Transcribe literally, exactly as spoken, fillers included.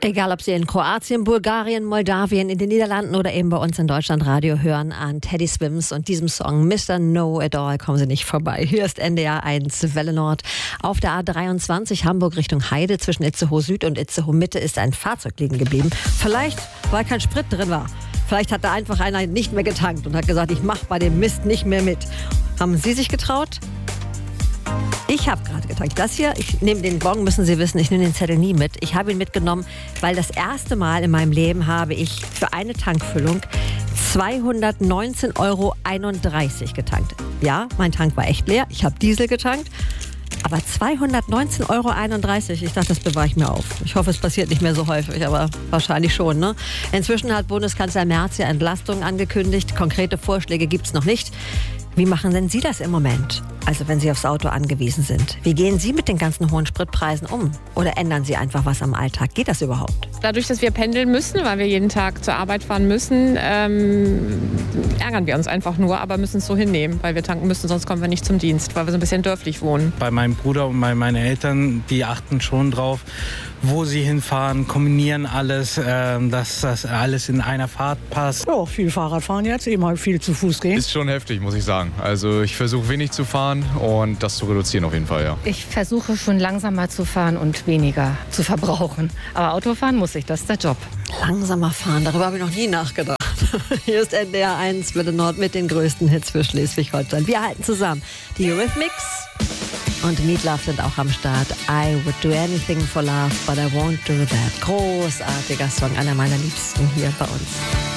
Egal, ob Sie in Kroatien, Bulgarien, Moldawien, in den Niederlanden oder eben bei uns in Deutschland Radio hören, an Teddy Swims und diesem Song Mister Know It All kommen Sie nicht vorbei. Hier ist N D R eins Welle Nord. Auf der A dreiundzwanzig Hamburg Richtung Heide zwischen Itzehoe Süd und Itzehoe Mitte ist ein Fahrzeug liegen geblieben. Vielleicht, weil kein Sprit drin war. Vielleicht hat da einfach einer nicht mehr getankt und hat gesagt, ich mache bei dem Mist nicht mehr mit. Haben Sie sich getraut? Ich habe gerade getankt. Das hier, ich nehme den Bon, müssen Sie wissen, ich nehme den Zettel nie mit. Ich habe ihn mitgenommen, weil das erste Mal in meinem Leben habe ich für eine Tankfüllung zweihundertneunzehn Euro einunddreißig getankt. Ja, mein Tank war echt leer. Ich habe Diesel getankt. Aber zweihundertneunzehn Euro einunddreißig, ich dachte, das bewahre ich mir auf. Ich hoffe, es passiert nicht mehr so häufig, aber wahrscheinlich schon. Ne? Inzwischen hat Bundeskanzler Merz ja Entlastungen angekündigt. Konkrete Vorschläge gibt es noch nicht. Wie machen denn Sie das im Moment? Also wenn Sie aufs Auto angewiesen sind. Wie gehen Sie mit den ganzen hohen Spritpreisen um? Oder ändern Sie einfach was am Alltag? Geht das überhaupt? Dadurch, dass wir pendeln müssen, weil wir jeden Tag zur Arbeit fahren müssen, ähm, ärgern wir uns einfach nur, aber müssen es so hinnehmen, weil wir tanken müssen, sonst kommen wir nicht zum Dienst, weil wir so ein bisschen dörflich wohnen. Bei meinem Bruder und bei meinen Eltern, die achten schon drauf, wo sie hinfahren, kombinieren alles, äh, dass das alles in einer Fahrt passt. Ja, viel Fahrrad fahren jetzt, eben halt viel zu Fuß gehen. Ist schon heftig, muss ich sagen. Also ich versuche wenig zu fahren und das zu reduzieren auf jeden Fall, ja. Ich versuche schon langsamer zu fahren und weniger zu verbrauchen. Aber Autofahren muss ich, das ist der Job. Langsamer fahren, darüber habe ich noch nie nachgedacht. Hier ist N D R eins Welle Nord mit den größten Hits für Schleswig-Holstein. Wir halten zusammen. Die Eurythmics und Meat Love sind auch am Start. I would do anything for love, but I won't do that. Großartiger Song, einer meiner Liebsten hier bei uns.